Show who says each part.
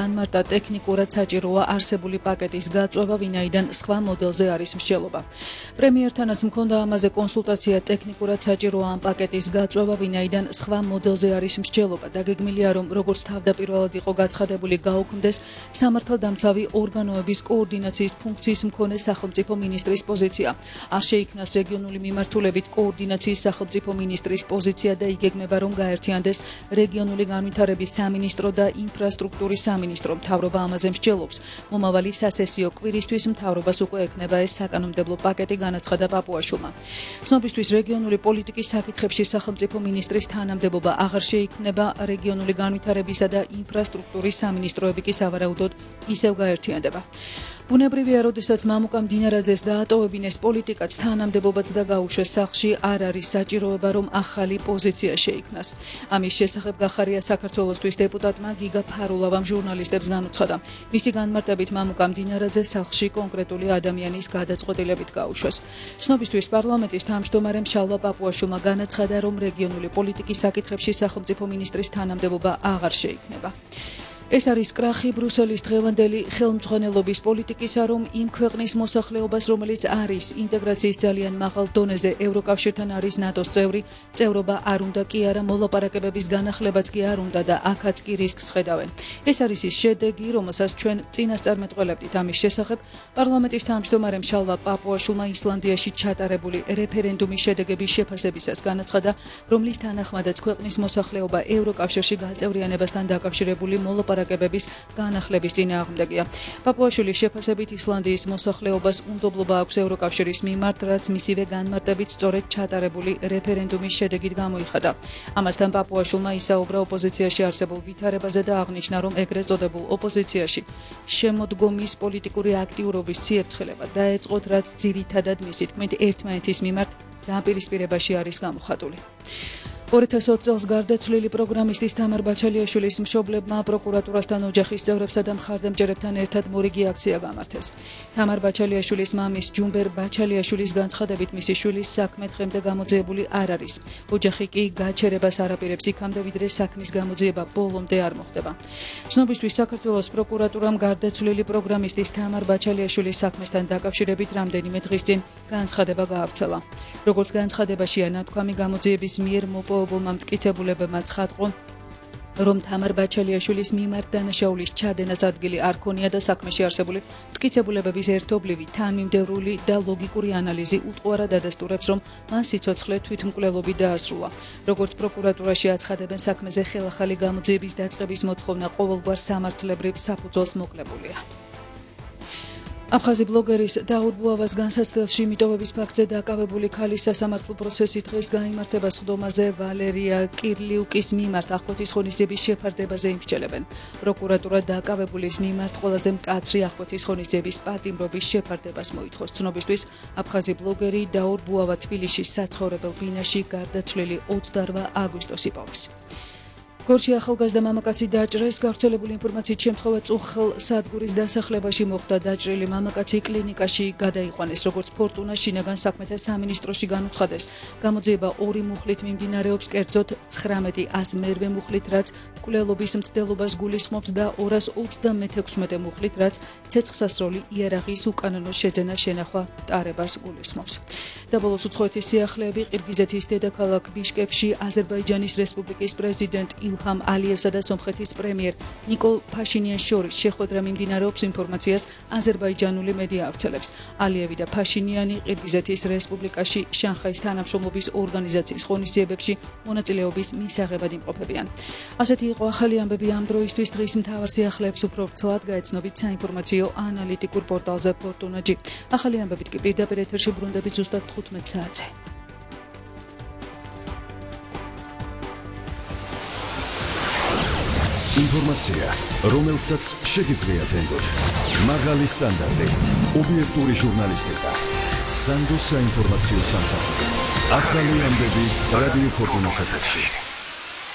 Speaker 1: განმარტა ტექნიკურად საჭიროა არსებული პაკეტის გაწვევა, ვინაიდან სხვა მოდელზე არის მსჯელობა. პრემიერთანაც მქონდა ამაზე კონსულტაცია, ტექნიკურად საჭიროა ამ პაკეტის გაწვევა, ვინაიდან სხვა მოდელზე არის მსჯელობა. დაგეგმილია, რომ როგორც თავდაპირველად იყო გაცხადებული, გაუქმდეს სამართალდამცავი ორგანოების კოორდინაციის ფუნქციის მქონე სახელმწიფო მინისტრის პოზიცია. არ შეიქმნას რეგიონული მიმართულებით კოორდინაციის სახელმწიფო მინისტრის პოზიცია და იგეგმება, რომ გაერთიანდეს რეგიონული განვითარების სამინისტრო და ინფრასტრუქტურის სამინისტრო. მთავრობა ამაზე მსჯელობს. მომავალი სასესიო კვირისთვის მთავრობას უკვე ექნება ეს საკანონმდებლო პაკეტი, განაცხადა პაპუაშვილმა. ცნობისთვის რეგიონული პოლიტიკის საკითხებში სახელმწიფო მინისტრის თანამდებობა აღარ შეიქმნება, რეგიონული განვითარებისა და ინფრასტრუქტურის სამინისტროები კი სავარაუდოდ ისევ გაერთიანდება. ბუნებრივია, როდესაც მამუკა მდინარაძეს დაატოვებინეს პოლიტიკაც, თანამდებობაც და გაუშვეს სახლში, არ არის საჭიროება, რომ ახალი პოზიცია შეიქმნას. ამის შესახებ გახარია საქართველოსთვის დეპუტატმა გიგა ფარულავამ ჟურნალისტებს განუცხადა. მისი განმარტებით, მამუკა მდინარაძე სახლში კონკრეტული ადამიანის გადაწყვეტილებით გაუშვეს. ცნობისთვის პარლამენტის თავმჯდომარემ შალვა პაპუაშვილმა განაცხადა, რომ რეგიონული პოლიტიკის საკითხებში სახელმწიფო მინისტრის თანამდებობა აღარ შეიქმნება. ეს არის კრახი ბრუსელის დღევანდელი ხელმძღვანელობის პოლიტიკისა, რომ იმ ქვეყნის მოსახლეობას, რომელიც არის ინტეგრაციის ძალიან მაღალ დონეზე, ევროკავშირთან არის ნატოს წევრი, წევრობა არ უნდა კი არა, მოლაპარაკებების განახლებაც კი არ უნდა და აქაც კი რისკს ხედავენ. ეს არის ის შედეგი, რომელსაც ჩვენ წინასწარ მეტყველებდით. ამის შესახებ პარლამენტის თავმჯდომარემ შალვა პაპუაშვილმა ისლანდიაში ჩატარებული რეფერენდუმის შედეგების შეფასებისას განაცხადა, რომლის თანახმადაც ქვეყნის მოსახლეობა ევროკავშირში გაწევრიანებასთან დაკავშირებული მოლაპარაკებების განახლების წინააღმდეგია. პაპუაშვილის შეფასებით ისლანდიის მოსახლეობას უნდობლობა აქვს ევროკავშირის მიმართ, რაც მისივე განმარტებით სწორედ ჩატარებული რეფერენდუმის შედეგით გამოიხადა. ამასთან პაპუაშვილმა ისაუბრა ოპოზიციაში არსებულ ვითარებაზე და აღნიშნა, რომ ეგრეთ წოდებულ ოპოზიციაში შემოდგომის პოლიტიკური აქტიურობის ციებ-ცხელება დაეწყოთ, რაც ძირითადად მისი თქმით ერთმანეთის მიმართ დაპირისპირებაში არის გამოხატული. 2020 წელს გარდაცვლილი პროგრამისტის თამარ ბაჩალიაშვილის მშობლებმა პროკურატურასთან, ოჯახის წევრებსა და მხარდამჭერებთან ერთად მორიგი აქცია გამართეს. თამარ ბაჩალიაშვილის მამის ჯუმბერ ბაჩალიაშვილის განცხადებით, მისი შვილის საქმე დღემდე გამოძიებული არ არის. ოჯახი კი გაჩერებას არ აპირებს იქამდე, ვიდრე საქმის გამოძიება ბოლომდე არ მოხდება. ცნობისთვის საქართველოს პროკურატურამ გარდაცვლილი პროგრამისტის თამარ ბაჩალიაშვილის საქმესთან დაკავშირებით რამდენიმე დღის წინ განცხადება გაავრცელა. როგორც განცხადებაშია ნათქვამი, გამოძიების მიერ მოპოვებულმა მტკიცებულებებმა ცხადყო, რომ თამარ ბაჩალიაშვილის მიმართ დანაშაულის ჩადენას ადგილი არ ქონია და საქმეში არსებული მტკიცებულებების ერთობლივი, თანმიმდევრული და ლოგიკური ანალიზი უტყუარად ადასტურებს, რომ მან სიცოცხლე თვითმკვლელობით დაასრულა. როგორც პროკურატურაში აცხადებენ, საქმეზე ხელახალი გამოძიების დაწყების მოთხოვნა ყოველგვარ სამართლებრივ საფუძველს მოკლებულია. აფხაზი ბლოგერის დაურ ბუავას განსაცდელში მიტოვების ფაქტზე დაკავებული ქალის სასამართლო პროცესი დღეს გაიმართება. სხდომაზე ვალერია კირლიუკის მიმართ აღკვეთის ღონისძიების შეფარდებაზე იმსჯელებენ. პროკურატურა დაკავებულის მიმართ ყველაზე მკაცრი აღკვეთის ღონისძიების პატიმრობის შეფარდებას მოითხოვს. ცნობისთვის, აფხაზი ბლოგერი დაურ ბუავა თბილისის საცხოვრებელ ბინაში გარდაცვლილი 28 აგვისტოს იპოვეს. გორში ახალგაზრდა მამაკაცი დაჭრეს. გავრცელებული ინფორმაციით შემთხვევა წუხელ სადგურის დასახლებაში მოხდა. დაჭრილი მამაკაცი კლინიკაში გადაიყვანეს. როგორც ფორტუნა შინაგან საქმეთა სამინისტროში განუცხადეს, გამოძიება 2 მუხლით მიმდინარეობს, კერძოდ 19-100 მუხლით, რაც მკვლელობის მცდელობას გულისხმობს და 236 მუხლით, რაც ცეცხლსასროლი იარაღის უკანონო შეძენა შენახვა ტარებას გულისხმობს. და ბოლოს უცხოეთის სიახლეები. ყირგიზეთის დედაქალაქ ბიშკეკში აზერბაიჯანის რესპუბლიკის პრეზიდენტ ილჰამ ალიევსა და სომხეთის პრემიერ ნიკოლ ფაშინიანს შორის შეხვედრა მიმდინარეობს. ინფორმაციას აზერბაიჯანული მედია ავრცელებს. ალიევი და ფაშინიანი ყირგიზეთის რესპუბლიკაში შანხაის თანამშრომლობის ორგანიზაციის ღონისძიებებში მონაწილეობის მისაღებად იმყოფებიან. ასეთი იყო ახალი ამბები ამ დროისთვის. დღის მთავარ სიახლეებს უფრო ვრცლად გაეცნობით საინფორმაციო ანალიტიკურ პორტალზე Fortuna.gi. ახალი ამბებით კი პირდაპირ ეთერში ბრუნდებით ზუსტად 15 საათზე.
Speaker 2: ინფორმაცია, რომელსაც შეგიძლიათ ენდოთ. მაღალი სტანდარტი, ობიექტური ჟურნალისტიკა, სანდო საინფორმაციო სამსახური. ახალი ამბები რადიო Fortuna-ს ეთერში.